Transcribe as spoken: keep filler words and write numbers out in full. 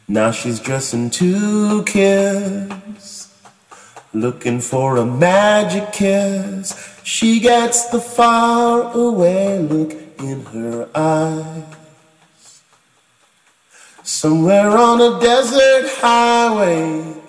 Now she's dressing to kiss, looking for a magic kiss. She gets the far away look in her eyes. Somewhere on a desert highway,